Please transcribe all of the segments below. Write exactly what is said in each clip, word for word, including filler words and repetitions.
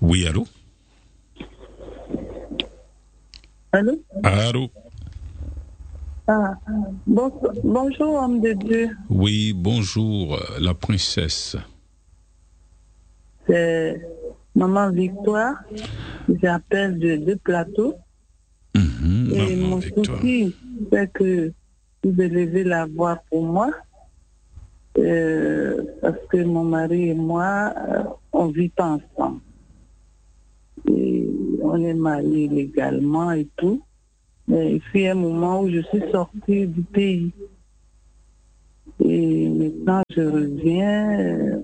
Oui, allô? Allô? Allô? Ah, bon, bonjour, homme de Dieu. Oui, bonjour, euh, la princesse. C'est Maman Victoire. J'appelle de, de Plateau. Mhm, Et Maman mon Victoire. souci, c'est que vous élevez la voix pour moi. euh, parce que mon mari et moi, euh, on vit pas ensemble. Et on est mariés légalement et tout. Mais il fut un moment où je suis sortie du pays. Et maintenant, je reviens. euh,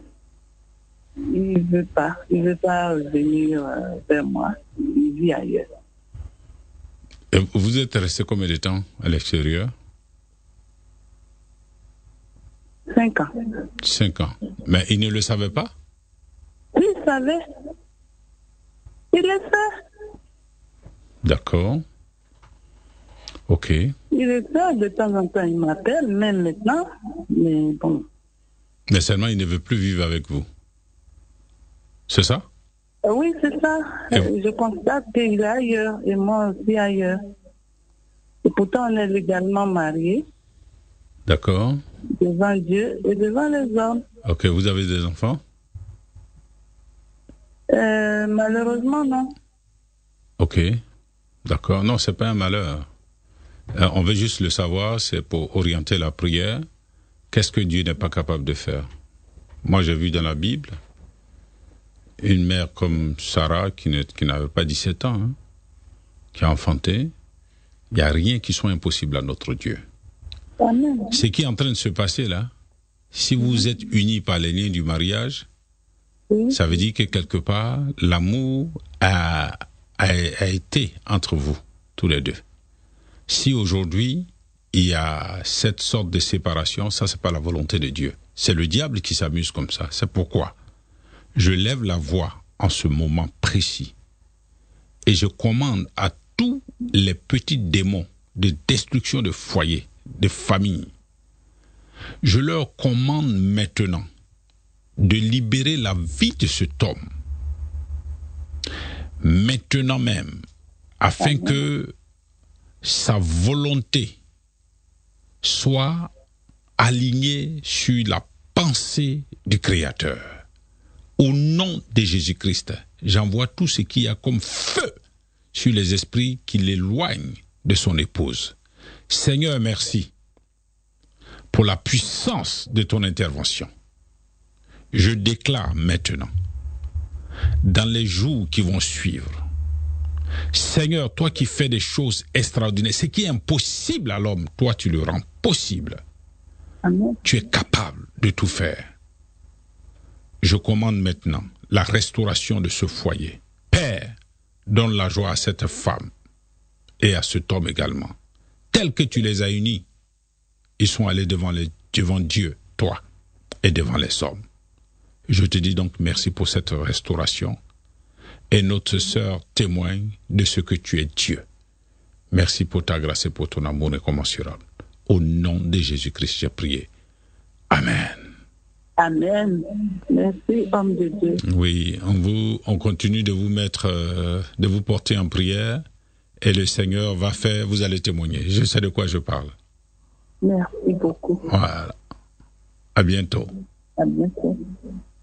Il veut pas, il veut pas venir euh, vers moi. Il vit ailleurs. Et vous êtes resté combien de temps à l'extérieur? Cinq ans. Cinq ans. Mais il ne le savait pas? Il savait. Il le fait. D'accord. Ok. Il le fait. De temps en temps, il m'appelle, même maintenant. Mais bon. Mais seulement il ne veut plus vivre avec vous. C'est ça? Euh, Oui, c'est ça. Et Euh, Je constate qu'il est ailleurs et moi aussi ailleurs. Et pourtant, on est légalement mariés D'accord. devant Dieu et devant les hommes. Ok, vous avez des enfants? Euh, malheureusement, non. Ok. D'accord. Non, c'est pas un malheur. Euh, on veut juste le savoir, c'est pour orienter la prière. Qu'est-ce que Dieu n'est pas capable de faire? Moi, j'ai vu dans la Bible une mère comme Sarah qui, ne, qui n'avait pas dix-sept ans, hein, qui a enfanté. Il n'y a rien qui soit impossible à notre Dieu. Amen. Ce qui est en train de se passer là, si vous êtes unis par les liens du mariage, Oui. ça veut dire que quelque part, l'amour a, a, a été entre vous, tous les deux. Si aujourd'hui, il y a cette sorte de séparation, ça, c'est pas la volonté de Dieu. C'est le diable qui s'amuse comme ça. C'est pourquoi je lève la voix en ce moment précis et je commande à tous les petits démons de destruction de foyers, de familles, je leur commande maintenant de libérer la vie de cet homme, maintenant même, afin Amen. que sa volonté soit alignée sur la pensée du Créateur. Au nom de Jésus-Christ, j'envoie tout ce qu'il y a comme feu sur les esprits qui l'éloignent de son épouse. Seigneur, merci pour la puissance de ton intervention. Je déclare maintenant, dans les jours qui vont suivre, Seigneur, toi qui fais des choses extraordinaires, ce qui est impossible à l'homme, toi tu le rends possible. Amen. Tu es capable de tout faire. Je commande maintenant la restauration de ce foyer. Père, donne la joie à cette femme et à cet homme également. Tels que tu les as unis, ils sont allés devant, les, devant Dieu, toi, et devant les hommes. Je te dis donc merci pour cette restauration. Et notre sœur témoigne de ce que tu es Dieu. Merci pour ta grâce et pour ton amour incommensurable. Au nom de Jésus-Christ, j'ai prié. Amen. Amen. Merci, homme de Dieu. Oui, on, vous, on continue de vous mettre, euh, de vous porter en prière. Et le Seigneur va faire, vous allez témoigner. Je sais de quoi je parle. Merci beaucoup. Voilà. À bientôt. À bientôt.